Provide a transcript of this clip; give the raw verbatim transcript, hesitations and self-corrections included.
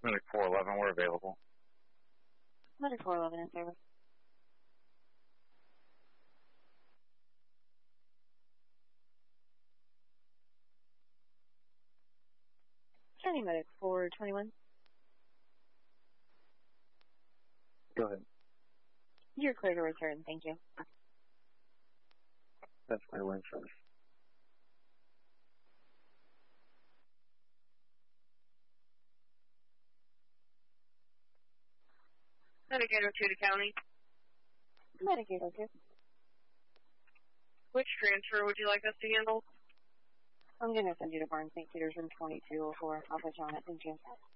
Medic four eleven, we're available. Medic four eleven in service. County Medic four twenty-one. Go ahead. You're clear to return, thank you. That's my win first. Medic eight oh two to county. Medic eight oh two. Which transfer would you like us to handle? I'm going to send you to Barnes Saint Peter's room twenty-two oh four. I'll put you on it, thank you.